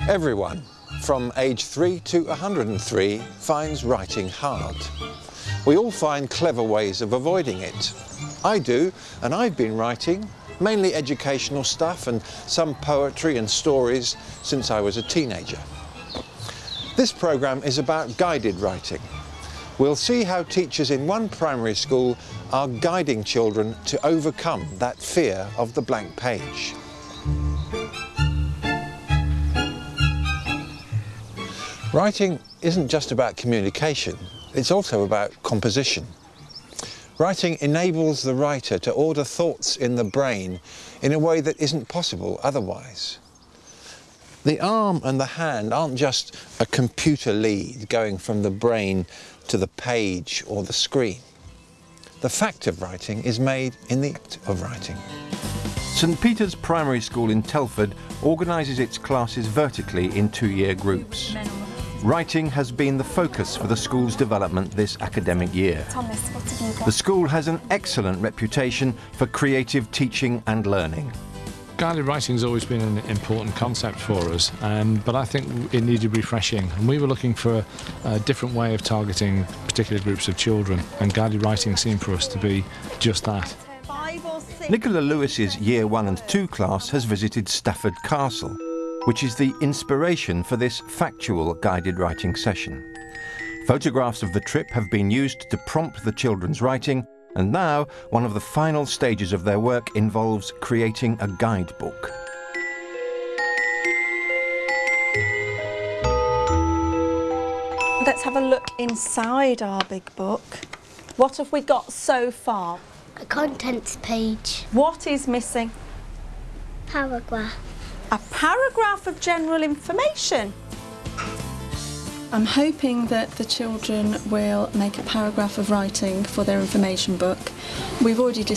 Everyone, from age 3 to 103, finds writing hard. We all find clever ways of avoiding it. I do, and I've been writing, mainly educational stuff and some poetry and stories since I was a teenager. This programme is about guided writing. We'll see how teachers in one primary school are guiding children to overcome that fear of the blank page. Writing isn't just about communication, it's also about composition. Writing enables the writer to order thoughts in the brain in a way that isn't possible otherwise. The arm and the hand aren't just a computer lead going from the brain to the page or the screen. The fact of writing is made in the act of writing. St Peter's Primary School in Telford organises its classes vertically in two-year groups. Writing has been the focus for the school's development this academic year. Thomas, what have you got? The school has an excellent reputation for creative teaching and learning. Guided writing has always been an important concept for us, but I think it needed refreshing, and we were looking for a different way of targeting particular groups of children, and guided writing seemed for us to be just that. Nicola Lewis's Year 1 and 2 class has visited Stafford Castle, which is the inspiration for this factual guided writing session. Photographs of the trip have been used to prompt the children's writing, and now one of the final stages of their work involves creating a guidebook. Let's have a look inside our big book. What have we got so far? A contents page. What is missing? Paragraph. A paragraph of general information. I'm hoping that the children will make a paragraph of writing for their information book. We've already